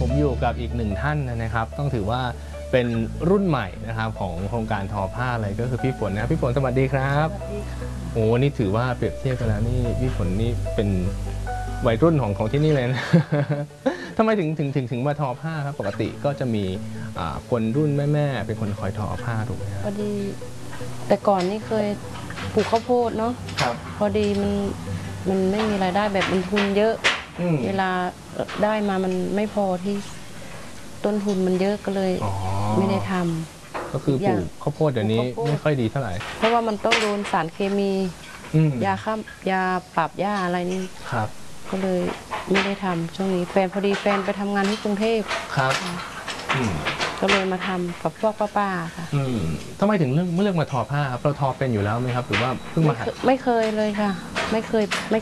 ผมอยู่กับอีกหนึ่งท่านนะครับต้องถือว่าเป็นรุ่นใหม่นะครับของโครงการทอผ้าอะไรก็คือพี่ฝนนะครับพี่ฝนสวัสดีครับโอ้นี่ถือว่าเปรียบเทียบกันแล้วนี่พี่ฝนนี่เป็นวัยรุ่นของที่นี่เลยนะ ทำไมถึงมาทอผ้าครับปกติก็จะมีคนรุ่นแม่เป็นคนคอยทอผ้าถูกไหมครับพอดีแต่ก่อนนี่เคยปลูกข้าวโพดเนาะครับพอดีมันไม่มีรายได้แบบมันทุนเยอะเวลาได้มามันไม่พอที่ต้นทุนมันเยอะก็เลยไม่ได้ทำก็คือปลูกข้าวโพดเดี๋ยวนี้ไม่ค่อยดีเท่าไหร่เพราะว่ามันต้องโดนสารเคมียาฆ่ายาปรับหญ้าอะไรนี่ครับก็เลยไม่ได้ทำช่วงนี้พอดีแฟนไปทำงานที่กรุงเทพครับก็เลยมาทำกับพวกป้าๆค่ะทำไมถึงเลือกมาทอผ้าครับเราทอเป็นอยู่แล้วไหมครับหรือว่าเพิ่งมาหัดไม่เคยเลยค่ะไม่เคย